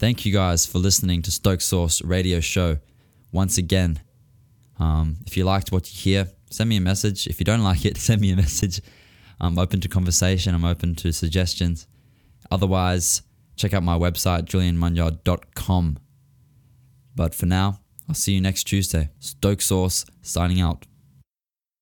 Thank you guys for listening to Stoke Source Radio Show once again. If you liked what you hear, send me a message. If you don't like it, send me a message. I'm open to conversation. I'm open to suggestions. Otherwise, check out my website, julianmunyard.com. But for now, I'll see you next Tuesday. Stoke Source signing out.